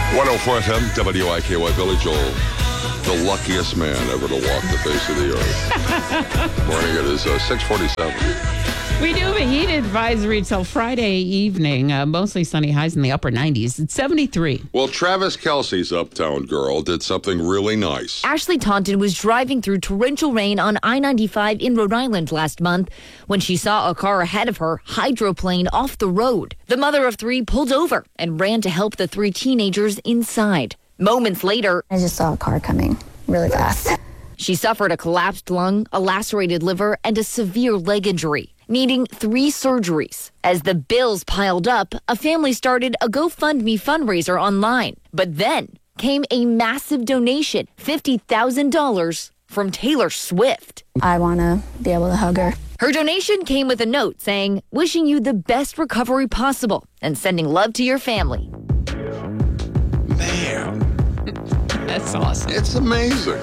104 FM, WIKY, Billy Joel, the luckiest man ever to walk the face of the earth. Morning, it is 6:47. We do have a heat advisory till Friday evening. Mostly sunny, highs in the upper 90s. It's 73. Well, Travis Kelce's Uptown Girl did something really nice. Ashley Taunton was driving through torrential rain on I-95 in Rhode Island last month when she saw a car ahead of her hydroplane off the road. The mother of three pulled over and ran to help the three teenagers inside. Moments later, I just saw a car coming really fast. She suffered a collapsed lung, a lacerated liver, and a severe leg injury, needing 3 surgeries. As the bills piled up, a family started a GoFundMe fundraiser online. But then came a massive donation, $50,000 from Taylor Swift. I want to be able to hug her. Her donation came with a note saying, wishing you the best recovery possible and sending love to your family. Man, That's awesome. it's amazing.